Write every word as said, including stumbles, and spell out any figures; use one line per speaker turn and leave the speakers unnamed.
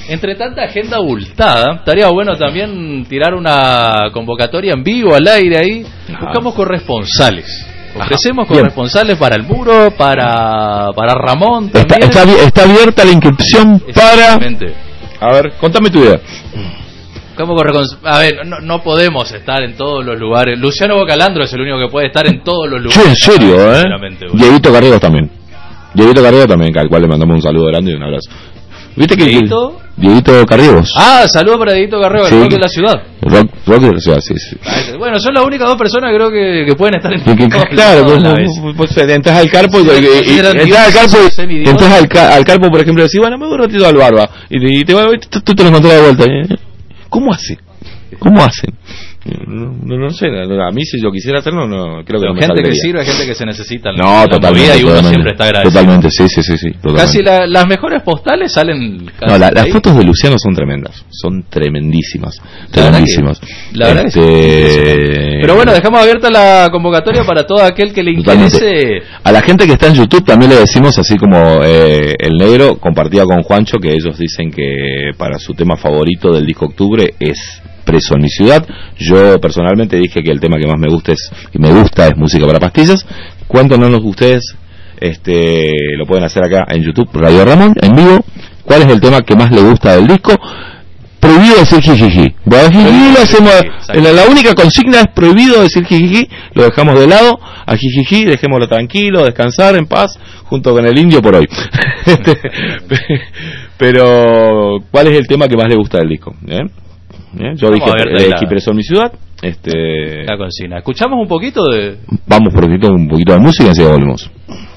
Entre tanta agenda abultada, estaría bueno también tirar una convocatoria en vivo al aire ahí. Buscamos corresponsales. Ofrecemos Ajá, corresponsales para el muro, para para Ramón también.
Está, está, está abierta la inscripción para... A ver, contame tu idea.
¿Cómo A ver, no, no podemos estar en todos los lugares. Luciano Bocalandro es el único que puede estar en todos los lugares.
Sí, en serio, ¿eh? Dieguito Carriego también. Dieguito Carriego también, al cual le mandamos un saludo grande y un abrazo. ¿Viste que
Dieguito?
Dieguito Carriegos.
Ah, saludo para Dieguito Carriego,
sí.
el rock de la ciudad.
Rock, rock de la ciudad, sí, sí.
Bueno, son las únicas dos personas creo que, que pueden estar en
que, que, Claro, pues, pues, pues entras al Carpo y, y, y, y entras al Carpo y entras al, ca, al Carpo, por ejemplo, y decís, bueno, me voy un ratito al Barba. Y te, y te, te, tú te lo encontrás de vuelta. ¿Cómo hace? ¿Cómo hacen? No, no, no sé, a mí si yo quisiera hacerlo, no creo que
Pero
no me
gente
saldría.
que sirve, gente que se necesita.
No, totalmente.
Y uno siempre está agradecido.
Totalmente, sí, sí, sí. sí
casi la, las mejores postales salen.
No, la, las fotos de Luciano son tremendas. Son tremendísimas. Tremendísimas.
La verdad
este...
que sí. Pero bueno, dejamos abierta la convocatoria para todo aquel que le interese. Totalmente.
A la gente que está en YouTube también le decimos, así como eh, el negro compartía con Juancho, que ellos dicen que para su tema favorito del disco Octubre es Preso en mi ciudad. Yo personalmente dije que el tema que más me gusta es y me gusta es Música para Pastillas. Cuéntanos ustedes, este, lo pueden hacer acá en YouTube, Radio Ramón, en vivo. ¿Cuál es el tema que más le gusta del disco? Prohibido decir jijiji. Bueno, jijiji lo hacemos, la, la única consigna es prohibido decir jijiji, lo dejamos de lado, a jijiji dejémoslo tranquilo, descansar en paz, junto con el indio por hoy. Pero, ¿cuál es el tema que más le gusta del disco? ¿Eh? ¿Eh? Yo Vamos dije eh, la... Preso en mi ciudad. Este...
La consigna. ¿Escuchamos un poquito de...?
Vamos por un poquito, un poquito de música y enseguida volvemos.